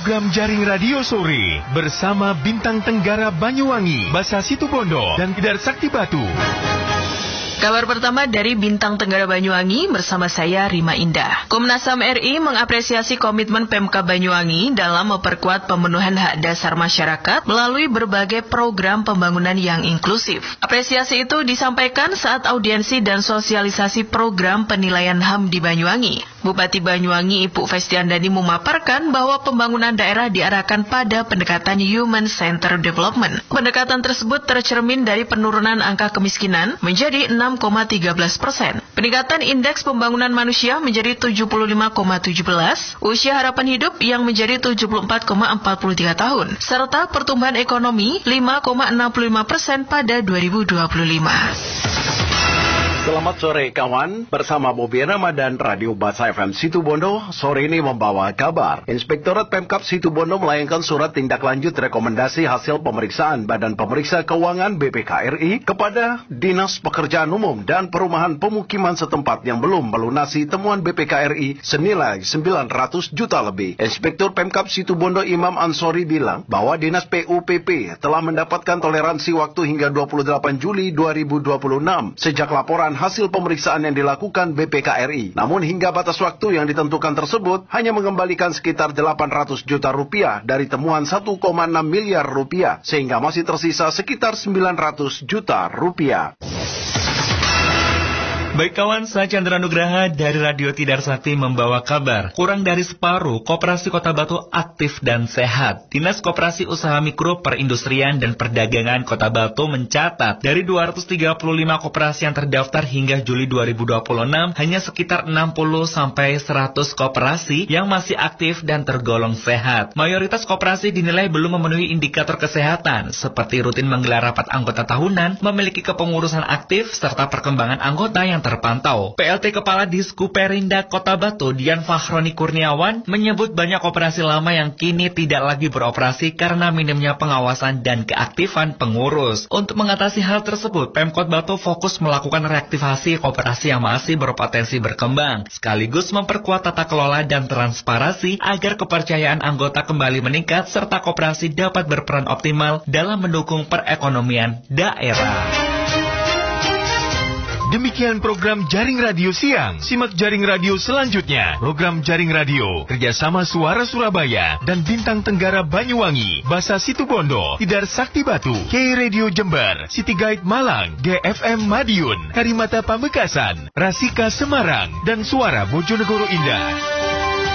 program Jaring Radio Sore bersama Bintang Tenggara Banyuwangi, Basa Situbondo, dan Kedar Sakti Batu. Kabar pertama dari Bintang Tenggara Banyuwangi bersama saya Rima Indah. Komnas HAM RI mengapresiasi komitmen Pemkab Banyuwangi dalam memperkuat pemenuhan hak dasar masyarakat melalui berbagai program pembangunan yang inklusif. Apresiasi itu disampaikan saat audiensi dan sosialisasi program penilaian HAM di Banyuwangi. Bupati Banyuwangi Ibu Festiandani memaparkan bahwa pembangunan daerah diarahkan pada pendekatan Human Centered Development. Pendekatan tersebut tercermin dari penurunan angka kemiskinan menjadi 6,13%. Peningkatan indeks pembangunan manusia menjadi 75,17, usia harapan hidup yang menjadi 74,43 tahun, serta pertumbuhan ekonomi 5,65% pada 2025. Selamat sore kawan, bersama Bobi Ramadan Radio Basa FM Situbondo, sore ini membawa kabar. Inspektorat Pemkab Situbondo melayangkan surat tindak lanjut rekomendasi hasil pemeriksaan Badan Pemeriksa Keuangan BPK RI kepada Dinas Pekerjaan Umum dan Perumahan Pemukiman setempat yang belum melunasi temuan BPK RI senilai 900 juta lebih. Inspektur Pemkab Situbondo Imam Ansori bilang bahwa Dinas PUPP telah mendapatkan toleransi waktu hingga 28 Juli 2026 sejak laporan hasil pemeriksaan yang dilakukan BPK RI. Namun hingga batas waktu yang ditentukan tersebut hanya mengembalikan sekitar 800 juta rupiah dari temuan 1,6 miliar rupiah sehingga masih tersisa sekitar 900 juta rupiah. Baik kawan, saya Chandra Nugraha dari Radio Tidar Sakti membawa kabar. Kurang dari separuh Koperasi Kota Batu aktif dan sehat. Dinas Koperasi Usaha Mikro Perindustrian dan Perdagangan Kota Batu mencatat dari 235 koperasi yang terdaftar hingga Juli 2026, hanya sekitar 60-100 koperasi yang masih aktif dan tergolong sehat. Mayoritas koperasi dinilai belum memenuhi indikator kesehatan, seperti rutin menggelar rapat anggota tahunan, memiliki kepengurusan aktif, serta perkembangan anggota yang terpantau. PLT Kepala Disku Perindak Kota Batu, Dian Fahroni Kurniawan, menyebut banyak koperasi lama yang kini tidak lagi beroperasi karena minimnya pengawasan dan keaktifan pengurus. Untuk mengatasi hal tersebut, Pemkot Batu fokus melakukan reaktivasi koperasi yang masih berpotensi berkembang, sekaligus memperkuat tata kelola dan transparansi agar kepercayaan anggota kembali meningkat serta koperasi dapat berperan optimal dalam mendukung perekonomian daerah. Demikian program Jaring Radio Siang. Simak Jaring Radio selanjutnya. Program Jaring Radio kerjasama Suara Surabaya dan Bintang Tenggara Banyuwangi, Basa Situbondo, Tidar Sakti Batu, K Radio Jember, City Guide Malang, GFM Madiun, Karimata Pamekasan, Rasika Semarang, dan Suara Bojonegoro Indah.